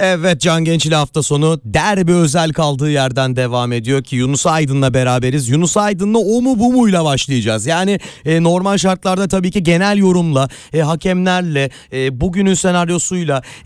Evet, Can Genç'le hafta sonu derbi özel kaldığı yerden devam ediyor ki Yunus Aydın'la beraberiz. Yunus Aydın'la o mu bu muyla başlayacağız. Yani normal şartlarda tabii ki genel yorumla, hakemlerle, bugünün senaryosuyla